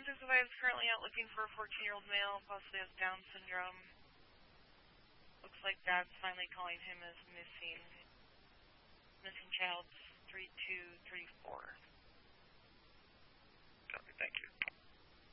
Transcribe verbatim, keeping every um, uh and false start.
Survey is currently out looking for a fourteen-year-old male, possibly has Down syndrome. Looks like Dad's finally calling him as missing. Missing child three two three four. Copy, thank you.